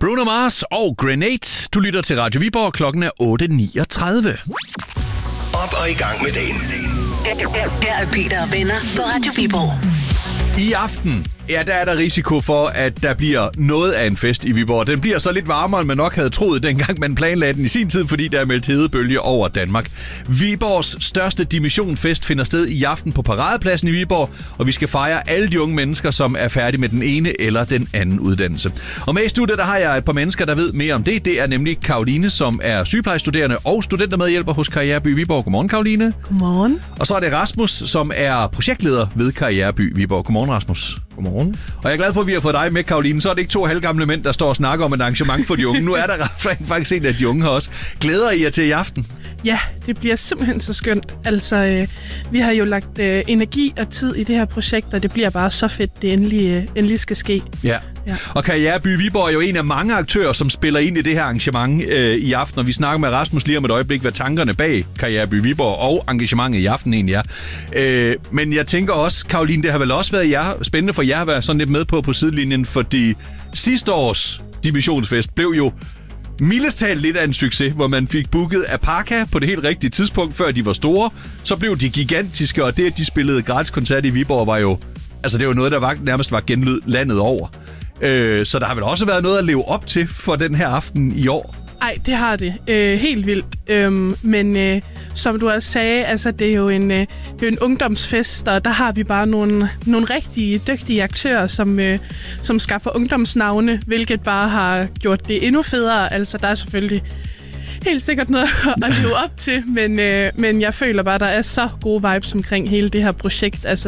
Bruno Mars og Grenade. Du lytter til Radio Viborg. Klokken er 8.39. Op og i gang med dagen. Her er Peter og venner på Radio Viborg. I aften, ja, der er der risiko for, at der bliver noget af en fest i Viborg. Den bliver så lidt varmere, end man nok havde troet, dengang man planlagde den i sin tid, fordi der er meldt hedebølge over Danmark. Viborgs største dimensionfest finder sted i aften på Paradepladsen i Viborg, og vi skal fejre alle de unge mennesker, som er færdige med den ene eller den anden uddannelse. Og med i studiet, der har jeg et par mennesker, der ved mere om det. Det er nemlig Karoline, som er sygeplejestuderende og studentermedhjælper hos Karriereby Viborg. Godmorgen, Karoline. Godmorgen. Og så er det Rasmus, som er projektleder ved Karriereby Viborg. Godmorgen, Rasmus. Godmorgen. Og jeg er glad for, at vi har fået dig med, Karoline. Så er det ikke 2 halvgamle mænd, der står og snakker om et arrangement for de unge. Nu er der faktisk en af de unge her også. Glæder I jer til i aften? Ja, det bliver simpelthen så skønt. Altså, vi har jo lagt energi og tid i det her projekt, og det bliver bare så fedt, det endelig skal ske. Ja. Og Karriereby Viborg er jo en af mange aktører, som spiller ind i det her arrangement i aften. Og vi snakker med Rasmus lige om et øjeblik, hvad tankerne bag Karriereby Viborg og engagementet i aften egentlig er. Men jeg tænker også, Karoline, det har vel også været spændende for jer at være sådan lidt med på sidelinjen, fordi sidste års divisionsfest blev jo mildest talt lidt af en succes, hvor man fik booket Apaka på det helt rigtige tidspunkt, før de var store. Så blev de gigantiske, og det, at de spillede gratis koncert i Viborg, var jo, altså det var noget, der nærmest var genlyd landet over. Så der har vel også været noget at leve op til for den her aften i år? Ej, det har det. Helt vildt. Men som du også sagde, altså, det er jo en ungdomsfest, og der har vi bare nogle rigtig dygtige aktører, som skaffer ungdomsnavne, hvilket bare har gjort det endnu federe. Altså, der er selvfølgelig helt sikkert noget at leve op til, men jeg føler bare, at der er så gode vibes omkring hele det her projekt. Altså,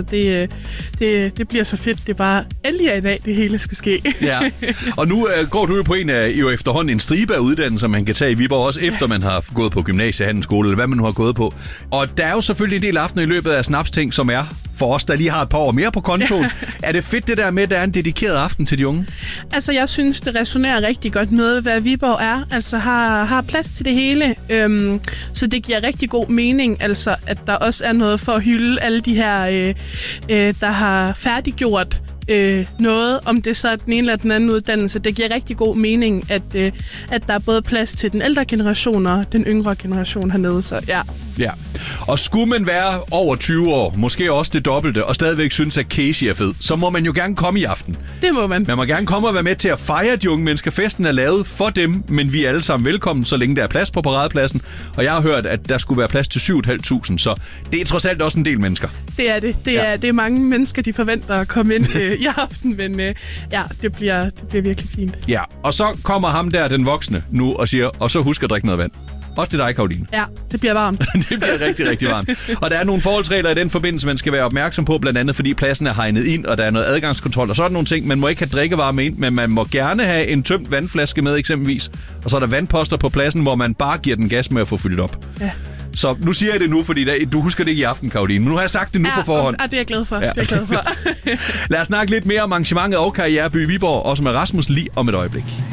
det bliver så fedt. Det er bare endelig i dag, det hele skal ske. Ja. Og nu går du jo på en af jo efterhånden en stribe af uddannelser, man kan tage i Viborg, også efter man har gået på gymnasie, handelsskole, eller hvad man nu har gået på. Og der er jo selvfølgelig en del aftener i løbet af snapsting, som er for os, der lige har et par år mere på kontoen. Er det fedt det der med, at der er en dedikeret aften til de unge? Altså, jeg synes, det resonerer rigtig godt med, hvad Viborg er. Altså, har plads til det hele. Så det giver rigtig god mening, altså, at der også er noget for at hylde alle de her, der har færdiggjort noget, om det så er den ene eller den anden uddannelse. Det giver rigtig god mening, at der er både plads til den ældre generation og den yngre generation hernede, så ja. Ja, og skulle man være over 20 år, måske også det dobbelte, og stadigvæk synes, at Casey er fed, så må man jo gerne komme i aften. Det må man. Man må gerne komme og være med til at fejre de unge mennesker. Festen er lavet for dem, men vi er alle sammen velkommen, så længe der er plads på Paradepladsen. Og jeg har hørt, at der skulle være plads til 7.500, så det er trods alt også en del mennesker. Det er det. Det er mange mennesker, de forventer at komme ind i aften, men det bliver virkelig fint. Ja, og så kommer ham der, den voksne, nu og siger, og så husk at drikke noget vand. Også til dig, Karoline. Ja, det bliver varmt. Det bliver rigtig, rigtig varmt. Og der er nogle forholdsregler i den forbindelse, man skal være opmærksom på, blandt andet fordi pladsen er hegnet ind, og der er noget adgangskontrol og sådan nogle ting. Man må ikke have drikkevarer med ind, men man må gerne have en tømt vandflaske med eksempelvis. Og så er der vandposter på pladsen, hvor man bare giver den gas med at få fyldt op. Ja. Så nu siger jeg det nu, fordi du husker det ikke i aften, Karoline. Men nu har jeg sagt det nu på forhånd. Ja, det er jeg glad for. Ja. Det er jeg glad for. Lad os snakke lidt mere om arrangementet og Karriereby Viborg, også med Rasmus lige om et øjeblik.